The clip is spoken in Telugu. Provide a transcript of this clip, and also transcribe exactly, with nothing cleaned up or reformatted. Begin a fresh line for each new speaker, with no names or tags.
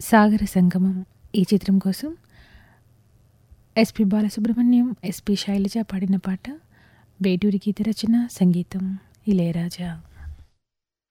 సాగర సంగమం ఈ చిత్రం కోసం ఎస్పి బాలసుబ్రహ్మణ్యం, ఎస్పి శైలజ పాడిన పాట. వేటూరి గీత రచన, సంగీతం ఇళయరాజా.